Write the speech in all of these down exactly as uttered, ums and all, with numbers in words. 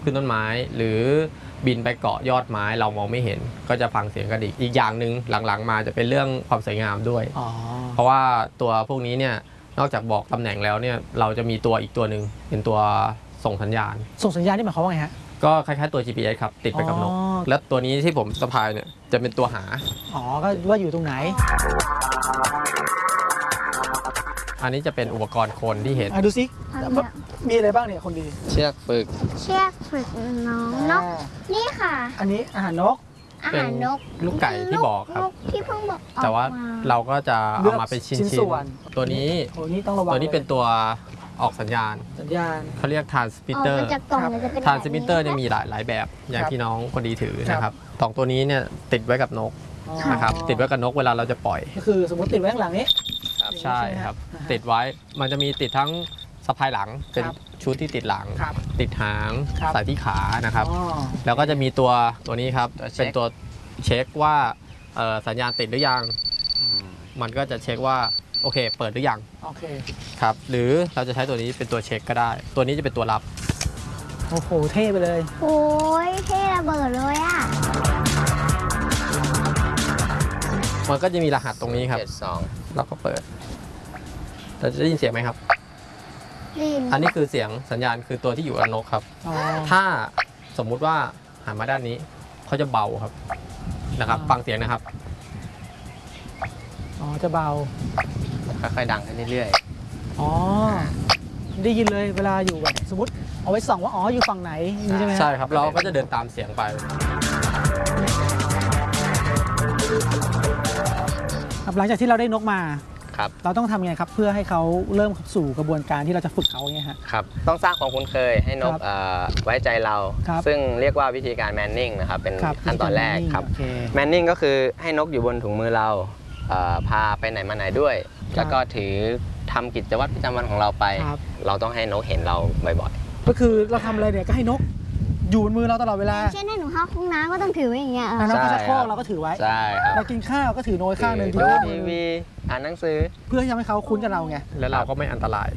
ขึ้นต้นไม้หรือบินไปเกาะยอดไม้เรามองไม่เห็นก็จะฟังเสียงกระดิกอีกอย่างหนึ่งหลังๆมาจะเป็นเรื่องความสวยงามด้วยเพราะว่าตัวพวกนี้เนี่ยนอกจากบอกตำแหน่งแล้วเนี่ยเราจะมีตัวอีกตัวหนึ่งเป็นตัวส่งสัญญาณส่งสัญญาณนี่หมายความว่าไงฮะก็คล้ายๆตัว จี พี เอส ครับติดไปกับนกและตัวนี้ที่ผมสะพายเนี่ยจะเป็นตัวหาอ๋อก็ว่าอยู่ตรงไหนอันนี้จะเป็นอุปกรณ์คนที่เห็นดูสิมีอะไรบ้างเนี่ยคนดีเชือกฝึกเชือกฝึกน้องนกนี่ค่ะอันนี้อาหารนกอาหารนกลูกไก่ที่บอกครับที่เพิ่งบอกแต่ว่าเราก็จะเอามาเป็นชิ้นๆตัวนี้ตัวนี้เป็นตัวออกสัญญาณสัญญาณเขาเรียก transmitter transmitter เนี่ยมีหลายหลายแบบอย่างที่น้องคนดีถือนะครับสองตัวนี้เนี่ยติดไว้กับนกนะครับติดไว้กับนกเวลาเราจะปล่อยก็คือสมมติติดไว้ข้างหลังนี้ใช่ครับติดไว้มันจะมีติดทั้งสะพายหลังเป็นชุดที่ติดหลังติดหางใส่ที่ขานะครับแล้วก็จะมีตัวตัวนี้ครับเป็นตัวเช็คว่าสัญญาณติดหรือยังมันก็จะเช็คว่าโอเคเปิดหรือยังโอเคครับหรือเราจะใช้ตัวนี้เป็นตัวเช็คก็ได้ตัวนี้จะเป็นตัวรับโอ้โหเท่ไปเลยโอ้ยเท่ระเบิดเลยอ่ะมันก็จะมีรหัสตรงนี้ครับสองเราก็เปิดเราจะได้ยินเสียงไหมครับอันนี้คือเสียงสัญญาณคือตัวที่อยู่กับนกครับถ้าสมมุติว่าหันมาด้านนี้เขาจะเบาครับนะครับฟังเสียงนะครับอ๋อจะเบาค่อยๆดังขึ้นเรื่อยๆอ๋อได้ยินเลยเวลาอยู่แบบสมมติเอาไว้ส่องว่าอ๋ออยู่ฝั่งไหนใช่ไหมใช่ครับเราก็จะเดินตามเสียงไปหลังจากที่เราได้นกมาเราต้องทำไงครับเพื่อให้เขาเริ่มสู่กระบวนการที่เราจะฝึกเขาอย่างเงี้ยครับต้องสร้างความคุ้นเคยให้นกไว้ใจเราซึ่งเรียกว่าวิธีการแมนนิ่งนะครับเป็นขั้นตอนแรกครับแมนนิ่งก็คือให้นกอยู่บนถุงมือเราพาไปไหนมาไหนด้วยแล้วก็ถือทำกิจวัตรประจำวันของเราไปเราต้องให้นกเห็นเราบ่อยๆก็คือเราทำอะไรเนี่ยก็ให้นกอยู่บนมือเราตลอดเวลาเช่นให้หนูเข้าห้องน้ำก็ต้องถือไว้อย่างเงี้ยน้ำกระชากเราก็ถือไว้ใช่ครับเรากินข้าวก็ถือโน้ยข้างหนึ่งดูทีวีอ่านหนังสือเพื่อให้เขาคุ้นกับเราไงแล้วเราก็ไม่อันตราย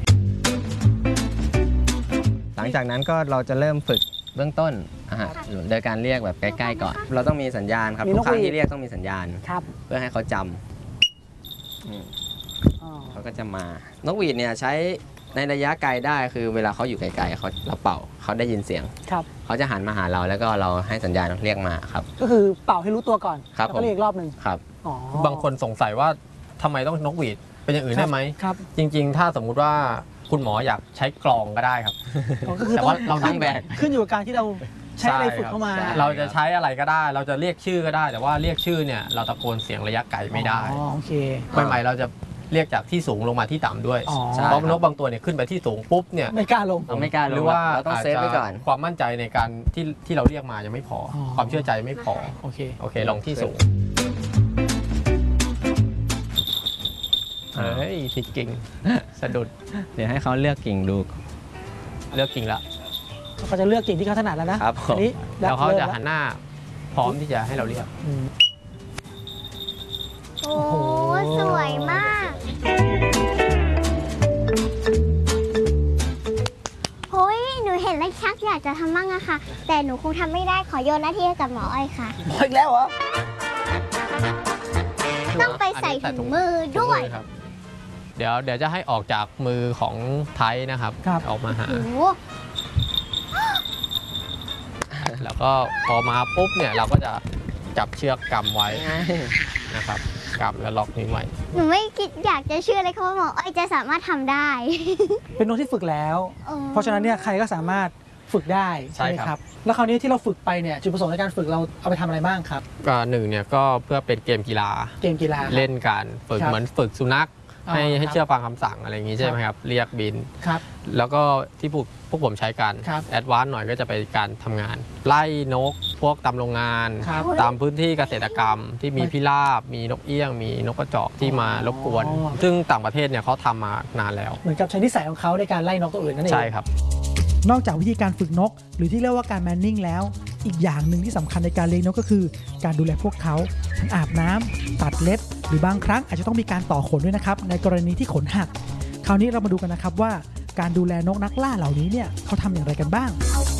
หลังจากนั้นก็เราจะเริ่มฝึกเบื้องต้นโดยการเรียกแบบใกล้ๆก่อนเราต้องมีสัญญาณครับทุกครั้งที่เรียกต้องมีสัญญาณเพื่อให้เขาจำเขาก็จะมานกหวีดเนี่ยใช้ในระยะไกลได้คือเวลาเขาอยู่ไกลๆเขาเราเป่าเขาได้ยินเสียงเขาจะหันมาหาเราแล้วก็เราให้สัญญาณเรียกมาครับก็คือเป่าให้รู้ตัวก่อนแล้วก็เรียกรอบหนึ่งครับบางคนสงสัยว่าทำไมต้องนกหวีดเป็นอย่างอื่นได้ไหมครับจริงๆถ้าสมมุติว่าคุณหมออยากใช้กลองก็ได้ครับแต่ว่าเราตั้งแบบขึ้นอยู่กับการที่เราใช้อะไรฝึกเข้ามาเราจะใช้อะไรก็ได้เราจะเรียกชื่อก็ได้แต่ว่าเรียกชื่อเนี่ยเราตะโกนเสียงระยะไกลไม่ได้โอเคใหม่ๆเราจะเรียกจากที่สูงลงมาที่ต่ำด้วยเพราะนกบางตัวเนี่ยขึ้นไปที่สูงปุ๊บเนี่ยไม่กล้าลงไม่กล้าลงหรือว่าต้องเซฟไว้ก่อนความมั่นใจในการที่ที่เราเรียกมายังไม่พอความเชื่อใจไม่พอโอเคโอเคลงที่สูงเฮ้ยผิดกิ่งสะดุดเดี๋ยวให้เขาเลือกกิ่งดูเลือกกิ่งละเขาจะเลือกกิ่งที่เขาถนัดแล้วนะครับอันนี้แล้วเขาจะหันหน้าพร้อมที่จะให้เราเรียกโอ้สวยมากโอ้ยหนูเห็นแล้วชักอยากจะทำบ้างอะค่ะแต่หนูคงทำไม่ได้ขอโยนหน้าที่ให้กับหมออ้อยค่ะหมออีกแล้วเหรอต้องไปใส่ถุงมือด้วยเดี๋ยวเดี๋ยวจะให้ออกจากมือของไทยนะครับออกมาหาแล้วก็พอมาปุ๊บเนี่ยเราก็จะจับเชือกกำไว้นะครับกำแล้วล็อกนิ้วไว้หนูไม่คิดอยากจะเชื่อเลยค่ะว่าหมออ้อยจะสามารถทำได้เป็นนกที่ฝึกแล้วเพราะฉะนั้นเนี่ยใครก็สามารถฝึกได้ใช่ไหมครับแล้วคราวนี้ที่เราฝึกไปเนี่ยจุดประสงค์ในการฝึกเราเอาไปทำอะไรบ้างครับก็หนึ่งเนี่ยก็เพื่อเป็นเกมกีฬาเกมกีฬาเล่นกันฝึกเหมือนฝึกสุนัขให้ให้เชื่อฟังคำสั่งอะไรอย่างนี้ใช่ไหมครับเรียกบินครับแล้วก็ที่พวกพวกผมใช้กันแอดวานซ์หน่อยก็จะไปการทำงานไล่นกพวกตามโรงงานตามพื้นที่เกษตรกรรมที่มีพิราบมีนกเอี้ยงมีนกกระจอกที่มารบกวนซึ่งต่างประเทศเนี่ยเขาทำมานานแล้วเหมือนกับใช้นิสัยของเขาในการไล่นกตัวอื่นนั่นเองใช่ครับนอกจากวิธีการฝึกนกหรือที่เรียกว่าการแมนนิ่งแล้วอีกอย่างหนึ่งที่สำคัญในการเลี้ยงนกก็คือการดูแลพวกเขาทั้งอาบน้ำตัดเล็บหรือบางครั้งอาจจะต้องมีการต่อขนด้วยนะครับในกรณีที่ขนหักคราวนี้เรามาดูกันนะครับว่าการดูแลนกนักล่าเหล่านี้เนี่ยเขาทำอย่างไรกันบ้าง